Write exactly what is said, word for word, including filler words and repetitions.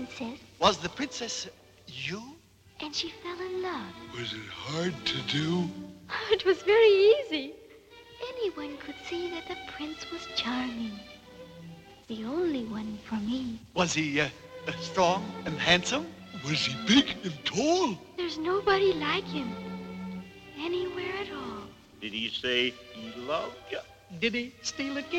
princess. Was the princess you? And she fell in love. Was it hard to do? It was very easy. Anyone could see that the prince was charming. The only one for me. Was he uh, strong and handsome? Was he big and tall? There's nobody like him. Anywhere at all. Did he say he loved you? Did he steal a